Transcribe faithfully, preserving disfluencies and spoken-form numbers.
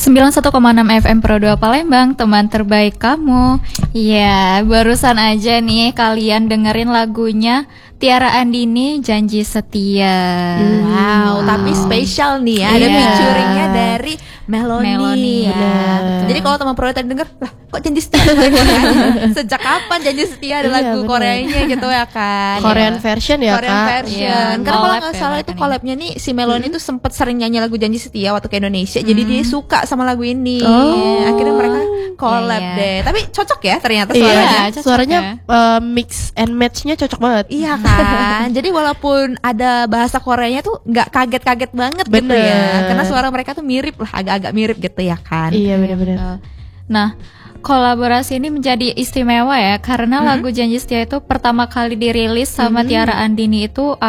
sembilan puluh satu koma enam F M Pro dua Palembang, teman terbaik kamu. Ya, barusan aja nih kalian dengerin lagunya Tiara Andini, Janji Setia. Hmm, wow, wow, tapi spesial nih ya. Ada Iya. featuringnya dari Meloni, Meloni, ya. bener. Jadi kalau teman Pro tadi denger, lah kok Janji Setia? Sejak kapan Janji Setia ada Iya, lagu bener. Koreanya gitu ya kan? Korean Ya. version ya Korean Kak. version. Iya, Karena kalau collab nggak ya salah mereka itu nih. collabnya nih si Meloni tuh sempet sering nyanyi lagu Janji Setia waktu ke Indonesia. Jadi Hmm. dia suka sama lagu ini. Oh. Akhirnya mereka collab Iya, iya. deh. Tapi cocok ya ternyata Iya, suaranya. cocok suaranya ya. eh, mix and match-nya cocok banget. Iya kan. Jadi walaupun ada bahasa Koreanya tuh nggak kaget-kaget banget gitu Bener. ya. Karena suara mereka tuh mirip lah, agak-agak mirip gitu ya kan. Iya benar-benar. Betul. Nah, kolaborasi ini menjadi istimewa ya karena Hmm. lagu Janji Setia itu pertama kali dirilis sama Tiara Andini itu